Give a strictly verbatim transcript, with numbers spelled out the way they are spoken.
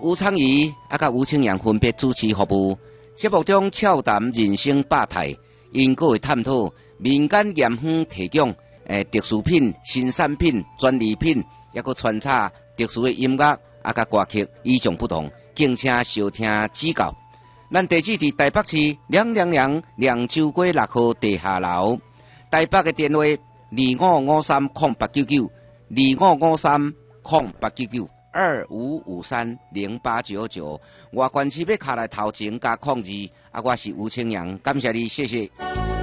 吴昌仪啊，甲吴清阳分别主持服务。节目中俏谈人生百态，因个会探讨民间盐方提供诶特殊品、新产品、专利品，抑个穿插特殊的音乐啊，甲歌曲与众不同，敬请收听指教。咱地址伫台北市两两两凉州街六号地下楼，台北嘅电话二五五三空八九九，二五五三空八九九。二五五三零八九九，外观市要卡来头前加控制，啊，我是吴清阳，感谢你，谢谢。